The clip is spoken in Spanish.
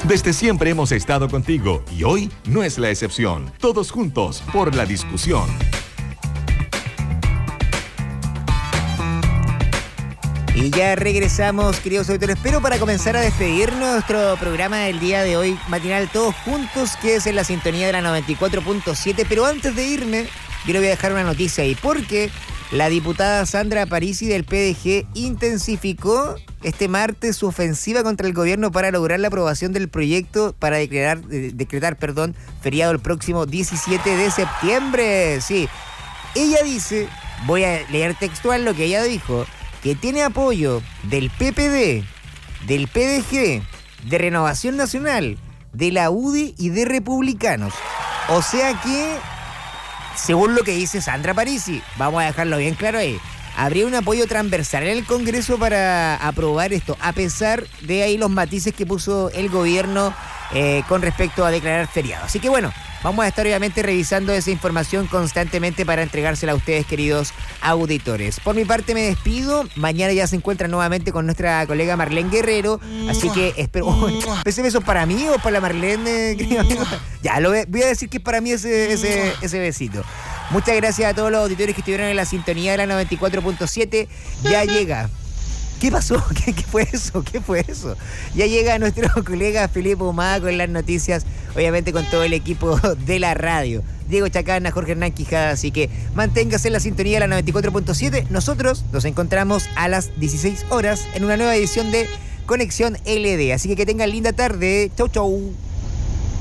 Desde siempre hemos estado contigo y hoy no es la excepción. Todos juntos por la discusión. Y ya regresamos, queridos auditores, pero para comenzar a despedir nuestro programa del día de hoy, matinal Todos Juntos, que es en la sintonía de la 94.7. Pero antes de irme, yo le voy a dejar una noticia ahí, porque la diputada Sandra Parisi del PDG intensificó este martes su ofensiva contra el gobierno para lograr la aprobación del proyecto para decretar feriado el próximo 17 de septiembre. Sí, ella dice, voy a leer textual lo que ella dijo, que tiene apoyo del PPD, del PDG, de Renovación Nacional, de la UDI y de Republicanos. O sea que, según lo que dice Sandra Parisi, vamos a dejarlo bien claro ahí, habría un apoyo transversal en el Congreso para aprobar esto, a pesar de ahí los matices que puso el gobierno con respecto a declarar feriado. Así que bueno, vamos a estar obviamente revisando esa información constantemente para entregársela a ustedes, queridos auditores. Por mi parte me despido. Mañana ya se encuentra nuevamente con nuestra colega Marlene Guerrero. Así que espero... ¿Ese beso para mí o para la Marlene? Ya, voy a decir que es para mí ese besito. Muchas gracias a todos los auditores que estuvieron en la sintonía de la 94.7. Ya llega... ¿Qué pasó? ¿Qué fue eso? ¿Qué fue eso? Ya llega nuestro colega Felipe Humada con las noticias, obviamente con todo el equipo de la radio. Diego Chacana, Jorge Hernán Quijada, así que manténgase en la sintonía de la 94.7. Nosotros nos encontramos a las 16 horas en una nueva edición de Conexión LD. Así que tengan linda tarde. Chau, chau.